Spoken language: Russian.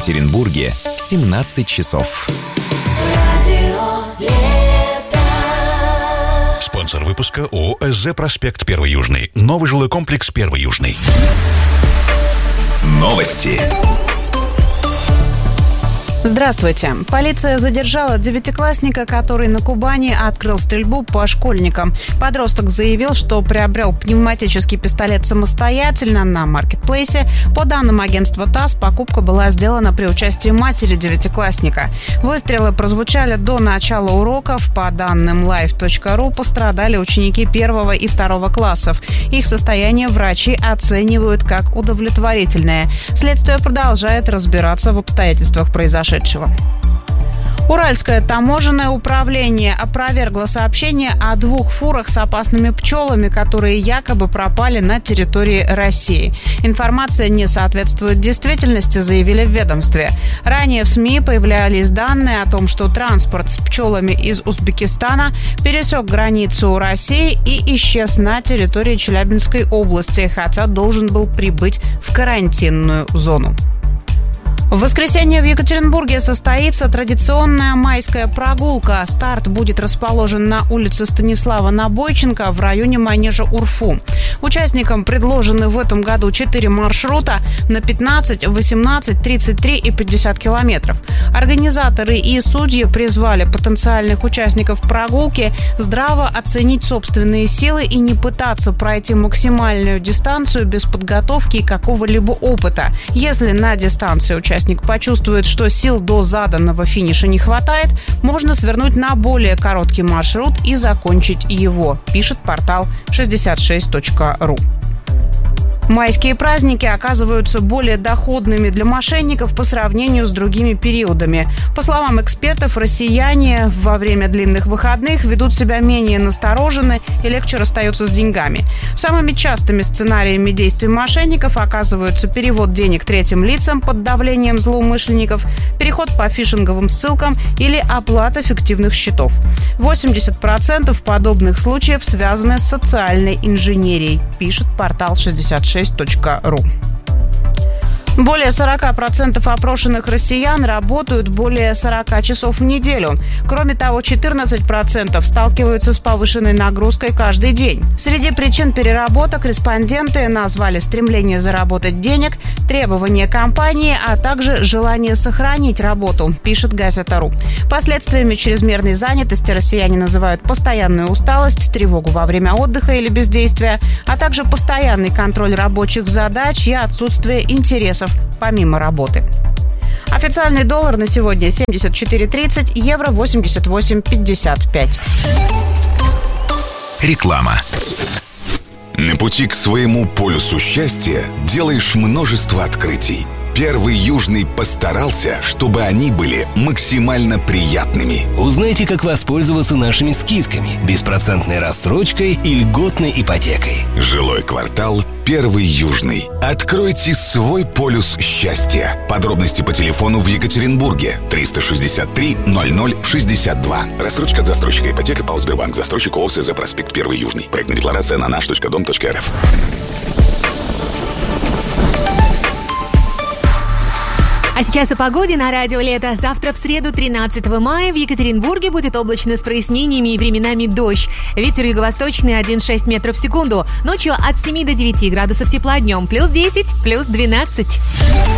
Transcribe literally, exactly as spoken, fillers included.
Екатеринбурге семнадцать часов. Спонсор выпуска ООО «СЗ Проспект Первый Южный». Новый жилой комплекс Первый Южный. Новости. Здравствуйте. Полиция задержала девятиклассника, который на Кубани открыл стрельбу по школьникам. Подросток заявил, что приобрел пневматический пистолет самостоятельно на маркетплейсе. По данным агентства ТАСС, покупка была сделана при участии матери девятиклассника. Выстрелы прозвучали до начала уроков. По данным лайв точка ру, пострадали ученики первого и второго классов. Их состояние врачи оценивают как удовлетворительное. Следствие продолжает разбираться в обстоятельствах произошедшего. Уральское таможенное управление опровергло сообщение о двух фурах с опасными пчелами, которые якобы пропали на территории России. Информация не соответствует действительности, заявили в ведомстве. Ранее в СМИ появлялись данные о том, что транспорт с пчелами из Узбекистана пересек границу России и исчез на территории Челябинской области, хотя должен был прибыть в карантинную зону. В воскресенье в Екатеринбурге состоится традиционная майская прогулка. Старт будет расположен на улице Станислава Набойченко в районе манежа УРФУ. Участникам предложены в этом году четыре маршрута на пятнадцать, восемнадцать, тридцать три и пятьдесят километров. Организаторы и судьи призвали потенциальных участников прогулки здраво оценить собственные силы и не пытаться пройти максимальную дистанцию без подготовки и какого-либо опыта. Если на дистанции участник Участник почувствует, что сил до заданного финиша не хватает, можно свернуть на более короткий маршрут и закончить его, пишет портал шестьдесят шесть точка ру. Майские праздники оказываются более доходными для мошенников по сравнению с другими периодами. По словам экспертов, россияне во время длинных выходных ведут себя менее настороженно и легче расстаются с деньгами. Самыми частыми сценариями действий мошенников оказываются перевод денег третьим лицам под давлением злоумышленников, переход по фишинговым ссылкам или оплата фиктивных счетов. восемьдесят процентов подобных случаев связаны с социальной инженерией, пишет портал шестьдесят шесть точка ру. Более сорок процентов опрошенных россиян работают более сорок часов в неделю. Кроме того, четырнадцать процентов сталкиваются с повышенной нагрузкой каждый день. Среди причин переработок респонденты назвали стремление заработать денег, требования компании, а также желание сохранить работу, пишет Газета.ру. Последствиями чрезмерной занятости россияне называют постоянную усталость, тревогу во время отдыха или бездействия, а также постоянный контроль рабочих задач и отсутствие интересов помимо работы. Официальный доллар на сегодня семьдесят четыре тридцать, евро восемьдесят восемь пятьдесят пять. Реклама. На пути к своему полюсу счастья делаешь множество открытий. Первый Южный постарался, чтобы они были максимально приятными. Узнайте, как воспользоваться нашими скидками, беспроцентной рассрочкой и льготной ипотекой. Жилой квартал Первый Южный. Откройте свой полюс счастья. Подробности по телефону в Екатеринбурге триста шестьдесят три ноль ноль шестьдесят два. Рассрочка от застройщика ипотека ПАО Сбербанк. Застройщик ООО СЗ Проспект Первый Южный. Проектная декларация на наш точка дом точка эр эф. А сейчас о погоде на радио Лето. Завтра в среду, тринадцатого мая, в Екатеринбурге будет облачно с прояснениями и временами дождь. Ветер юго-восточный один и шесть метров в секунду. Ночью от семи до девяти градусов тепла, днем плюс десять, плюс двенадцать.